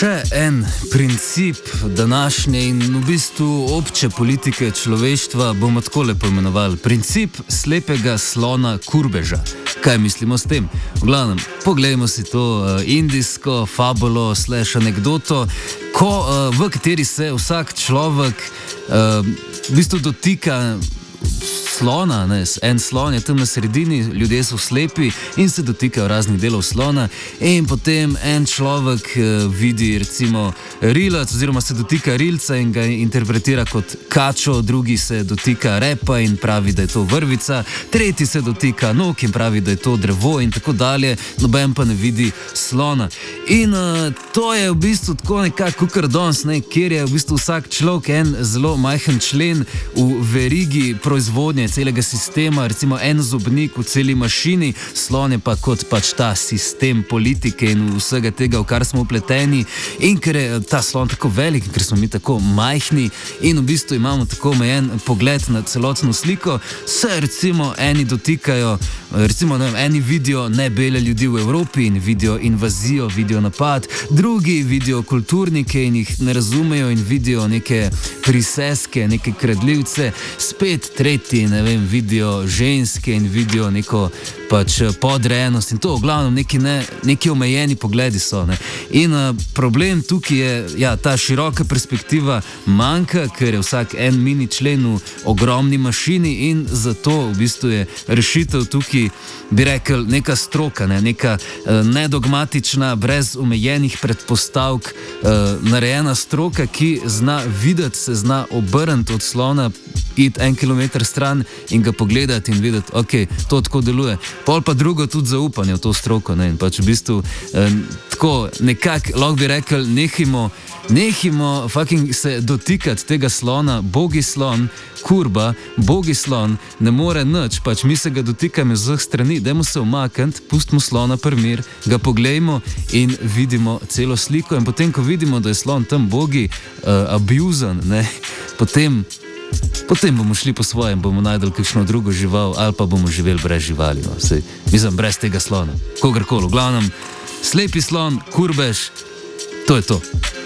Še en princip današnje in v bistvu obče politike človeštva bomo tako lepo imenovali. Princip slepega slona kurbeža. Kaj mislimo s tem? V glavnem, poglejmo si to indijsko fabulo / anekdoto, v kateri se vsak človek v bistvu dotika slona, ne? En slon je tam na sredini, ljudje so slepi in se dotikajo raznih delov slona in potem en človek vidi recimo rilec oziroma se dotika rilca in ga interpretira kot kačo, drugi se dotika repa in pravi, da je to vrvica, tretji se dotika nog in pravi, da je to drevo in tako dalje, noben pa ne vidi slona. In to je v bistvu tako nekako kakor danes, kjer je v bistvu vsak človek en zelo majhen člen v verigi proizvodnje celega sistema, recimo en zobnik v celi mašini, slon je pa kot pač ta sistem politike in vsega tega, v kar smo upleteni, in ker je ta slon tako velik, ker smo mi tako majhni in v bistvu imamo tako omejen pogled na celotno sliko, se recimo eni dotikajo, recimo eni vidijo nebele ljudi v Evropi in vidijo invazijo, vidijo napad, drugi vidijo kulturnike in jih ne razumejo in vidijo neke priseske, neke kradljivce, spet tretji, vidijo ženske in vidijo neko pač podrejenost in to v glavnem neki omejeni pogledi so. In problem tukaj je, ta široka perspektiva manjka, ker je vsak en mini člen v ogromni mašini in zato v bistvu je rešitev tukaj, bi rekel, neka stroka, neka nedogmatična, brez omejenih predpostavk narejena stroka, ki zna videti, se zna obrniti od slona, iti 1 kilometer stran in ga pogledati in videti, ok, to tako deluje. Pol pa drugo tudi zaupanje v to stroko. In pač v bistvu tako nekako, lahko bi rekel, nehimo fucking se dotikati tega slona, bogi slon, kurba, bogi slon, ne more nič, pač mi se ga dotikamo z vseh strani, dajmo se umakniti, pustimo slona pri mir, ga poglejmo in vidimo celo sliko in potem, ko vidimo, da je slon tam bogi abuzen, potem bomo šli po svojem, bomo najdeli kakšno drugo žival ali pa bomo živeli brez živali. Mislim, brez tega slona. Kogarkoli. V glavnem, slepi slon, kurbež, to je to.